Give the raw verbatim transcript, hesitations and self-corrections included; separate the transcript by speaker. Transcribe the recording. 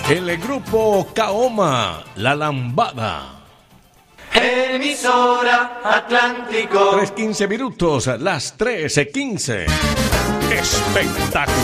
Speaker 1: El grupo Kaoma, La Lambada.
Speaker 2: Emisora Atlántico.
Speaker 1: tres quince minutos, las tres quince. Espectacular.